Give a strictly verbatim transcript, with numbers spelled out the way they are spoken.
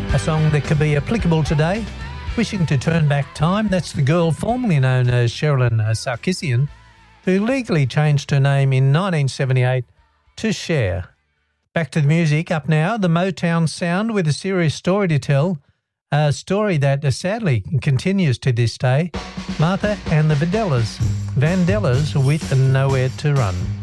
A song that could be applicable today. Wishing to turn back time, that's the girl formerly known as Sherilyn Sarkisian, who legally changed her name in nineteen seventy-eight to Cher. Back to the music. Up now, the Motown sound with a serious story to tell, a story that uh, sadly continues to this day. Martha and the Vandellas, Vandellas with Nowhere to Run.